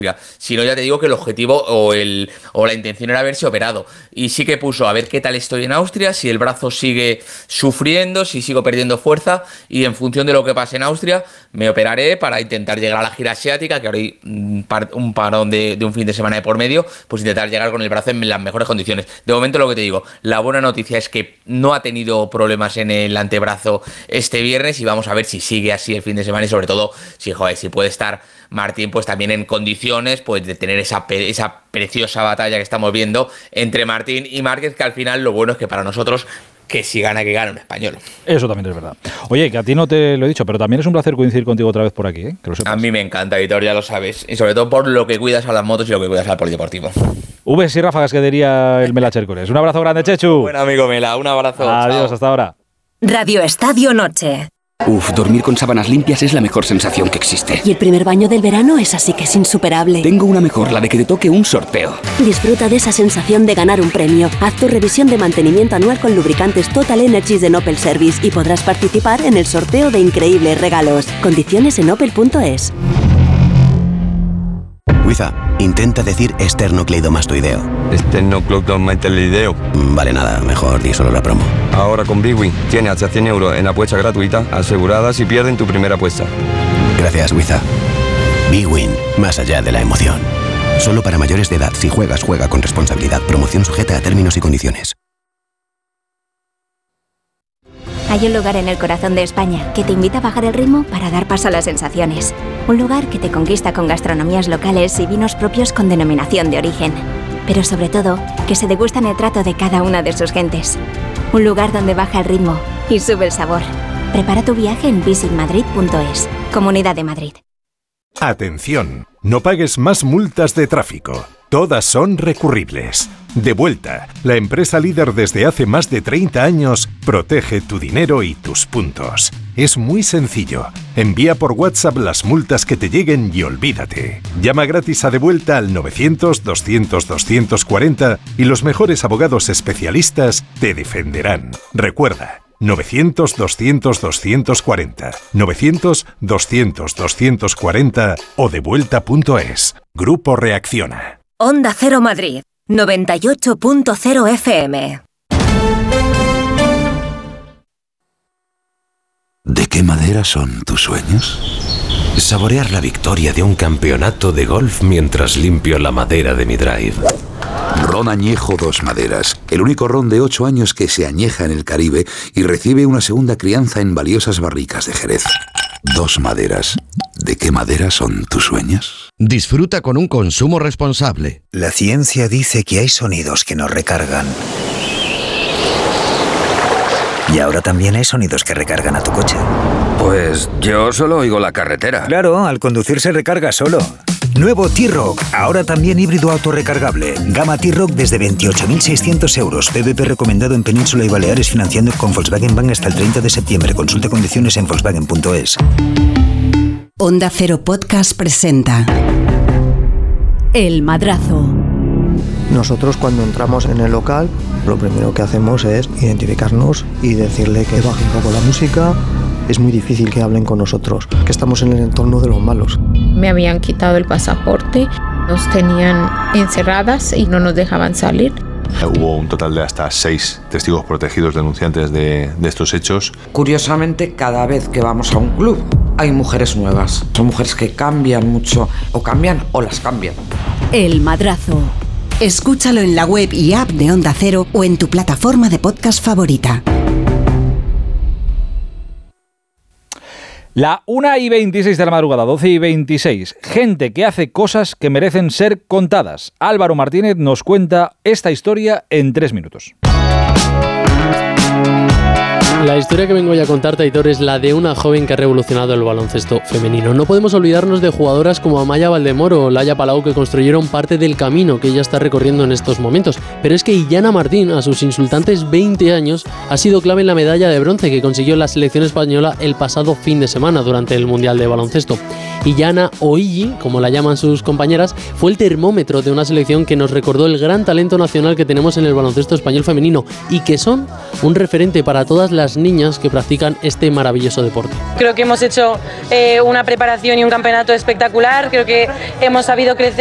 Si no, ya te digo que el objetivo o la intención era haberse operado. Y sí que puso a ver qué tal estoy en Austria, si el brazo sigue sufriendo, si sigo perdiendo fuerza, y en función de lo que pase en Austria me operaré para intentar llegar a la gira asiática, que ahora hay un parón de un fin de semana de por medio, pues intentar llegar con el brazo en las mejores condiciones. De momento, lo que te digo, la buena noticia es que no ha tenido problemas en el antebrazo este viernes, y vamos a ver si sigue así el fin de semana, y sobre todo si puede estar Martín pues también en condiciones pues de tener esa preciosa batalla que estamos viendo entre Martín y Márquez, que al final lo bueno es que para nosotros que si gana, que gane un español. Eso también es verdad. Oye, que a ti no te lo he dicho, pero también es un placer coincidir contigo otra vez por aquí, ¿eh? Que lo sepas. A mí me encanta, Víctor, ya lo sabes. Y sobre todo por lo que cuidas a las motos y lo que cuidas al polideportivo. Vs y ráfagas, que diría el Mela Chércoles. Un abrazo grande, Chechu. Buen amigo Mela, un abrazo. Adiós, chao. Hasta ahora. Radio Estadio Noche. Dormir con sábanas limpias es la mejor sensación que existe. Y el primer baño del verano es así que es insuperable. Tengo una mejor, la de que te toque un sorteo. Disfruta de esa sensación de ganar un premio. Haz tu revisión de mantenimiento anual con lubricantes Total Energies de Opel Service y podrás participar en el sorteo de increíbles regalos. Condiciones en opel.es. Wiza, intenta decir esternocleidomastoideo. Esternocleidomastoideo. Vale, nada, mejor di solo la promo. Ahora con BWin tienes hasta 100 euros en apuesta gratuita asegurada si pierden tu primera apuesta. Gracias, Wiza. BWin, más allá de la emoción. Solo para mayores de edad. Si juegas, juega con responsabilidad. Promoción sujeta a términos y condiciones. Hay un lugar en el corazón de España que te invita a bajar el ritmo para dar paso a las sensaciones. Un lugar que te conquista con gastronomías locales y vinos propios con denominación de origen. Pero sobre todo, que se degustan el trato de cada una de sus gentes. Un lugar donde baja el ritmo y sube el sabor. Prepara tu viaje en visitmadrid.es. Comunidad de Madrid. Atención, no pagues más multas de tráfico. Todas son recurribles. Devuelta, la empresa líder desde hace más de 30 años, protege tu dinero y tus puntos. Es muy sencillo. Envía por WhatsApp las multas que te lleguen y olvídate. Llama gratis a Devuelta al 900-200-240 y los mejores abogados especialistas te defenderán. Recuerda, 900-200-240, 900-200-240 o devuelta.es. Grupo Reacciona. Onda Cero Madrid, 98.0 FM. ¿De qué madera son tus sueños? Saborear la victoria de un campeonato de golf mientras limpio la madera de mi drive. Ron Añejo Dos Maderas, el único ron de 8 años que se añeja en el Caribe y recibe una segunda crianza en valiosas barricas de Jerez. Dos Maderas. ¿De qué madera son tus sueños? Disfruta con un consumo responsable. La ciencia dice que hay sonidos que nos recargan. Y ahora también hay sonidos que recargan a tu coche. Pues yo solo oigo la carretera. Claro, al conducir se recarga solo. Nuevo T-Roc, ahora también híbrido autorrecargable. Gama T-Roc desde 28.600 euros. PVP recomendado en Península y Baleares, financiando con Volkswagen Bank hasta el 30 de septiembre. Consulte condiciones en Volkswagen.es. Onda Cero Podcast presenta El Madrazo. Nosotros cuando entramos en el local, lo primero que hacemos es identificarnos y decirle que baje un poco la música. Es muy difícil que hablen con nosotros, que estamos en el entorno de los malos. Me habían quitado el pasaporte, nos tenían encerradas y no nos dejaban salir. Hubo un total de hasta 6 testigos protegidos denunciantes de estos hechos. Curiosamente, cada vez que vamos a un club hay mujeres nuevas. Son mujeres que cambian mucho, o cambian o las cambian. El Madrazo. Escúchalo en la web y app de Onda Cero o en tu plataforma de podcast favorita. La 1:26 de la madrugada, 12:26. Gente que hace cosas que merecen ser contadas. Álvaro Martínez nos cuenta esta historia en 3 minutos. La historia que vengo a contarte, Aitor, es la de una joven que ha revolucionado el baloncesto femenino. No podemos olvidarnos de jugadoras como Amaya Valdemoro o Laia Palau, que construyeron parte del camino que ella está recorriendo en estos momentos. Pero es que Illana Martín, a sus insultantes 20 años, ha sido clave en la medalla de bronce que consiguió la selección española el pasado fin de semana durante el Mundial de Baloncesto. Illana, o Illi, como la llaman sus compañeras, fue el termómetro de una selección que nos recordó el gran talento nacional que tenemos en el baloncesto español femenino y que son un referente para todas las las niñas que practican este maravilloso deporte. Creo que hemos hecho una preparación y un campeonato espectacular, creo que hemos sabido crecer